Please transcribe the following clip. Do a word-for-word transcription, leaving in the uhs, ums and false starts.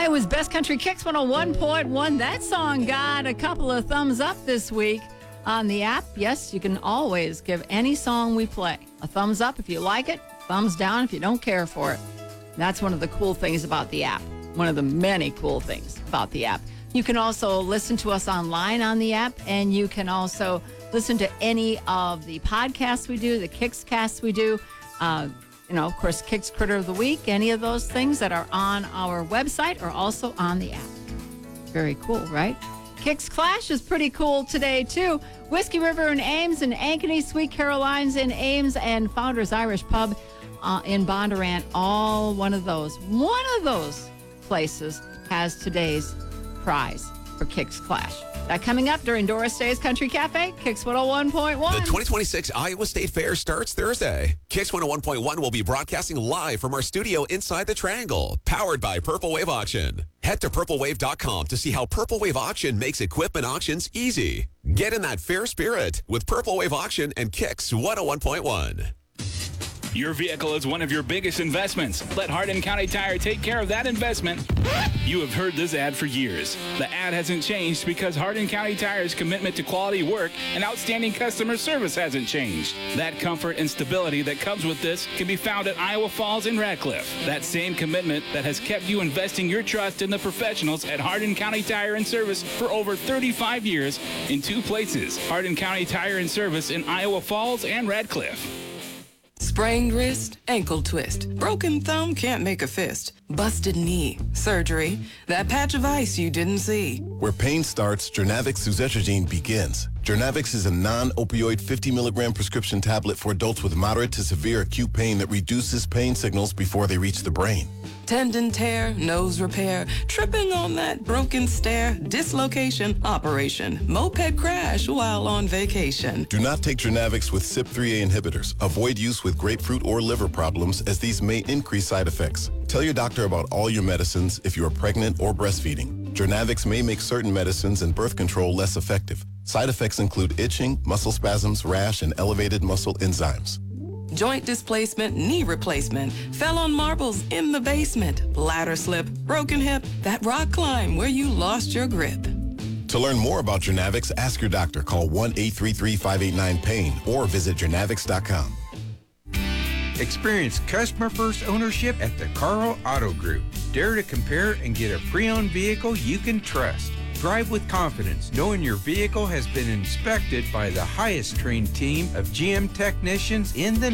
It was Best Country Kicks one oh one point one. That song got a couple of thumbs up this week on the app. Yes, you can always give any song we play a thumbs up if you like it, thumbs down if you don't care for it. That's one of the cool things about the app. One of the many cool things about the app. You can also listen to us online on the app, and you can also listen to any of the podcasts we do, the Kicks casts we do. Uh, you know, of course, Kicks Critter of the Week, any of those things that are on our website are also on the app. Very cool, right? Kicks Clash is pretty cool today, too. Whiskey River in Ames and Ankeny, Sweet Carolines in Ames, and Founders Irish Pub uh, in Bondurant. All one of those. One of those places has today's prize for Kicks Clash. That coming up during Doris Day's Country Cafe, Kicks one oh one point one. The twenty twenty-six Iowa State Fair starts Thursday. Kicks one oh one point one will be broadcasting live from our studio inside the Triangle, powered by Purple Wave Auction. Head to purple wave dot com to see how Purple Wave Auction makes equipment auctions easy. Get in that fair spirit with Purple Wave Auction and Kicks one oh one point one. Your vehicle is one of your biggest investments. Let Hardin County Tire take care of that investment. You have heard this ad for years. The ad hasn't changed because Hardin County Tire's commitment to quality work and outstanding customer service hasn't changed. That comfort and stability that comes with this can be found at Iowa Falls and Radcliffe. That same commitment that has kept you investing your trust in the professionals at Hardin County Tire and Service for over thirty-five years in two places. Hardin County Tire and Service in Iowa Falls and Radcliffe. Sprained wrist, ankle twist, broken thumb, can't make a fist, busted knee, surgery, that patch of ice you didn't see. Where pain starts, Jernavix suzetrigine begins. Jernavix is a non-opioid fifty milligram prescription tablet for adults with moderate to severe acute pain that reduces pain signals before they reach the brain. Tendon tear, nose repair, tripping on that broken stair, dislocation, operation, moped crash while on vacation. Do not take Jernavix with C Y P three A inhibitors. Avoid use with grapefruit or liver problems, as these may increase side effects. Tell your doctor about all your medicines if you are pregnant or breastfeeding. Jernavix may make certain medicines and birth control less effective. Side effects include itching, muscle spasms, rash, and elevated muscle enzymes. Joint displacement, knee replacement, fell on marbles in the basement, ladder slip, broken hip, that rock climb where you lost your grip. To learn more about Jernavix, ask your doctor. Call one eight three three, five eight nine, pain or visit jernavix dot com. Experience customer-first ownership at the Carl Auto Group. Dare to compare and get a pre-owned vehicle you can trust. Drive with confidence, knowing your vehicle has been inspected by the highest trained team of G M technicians in the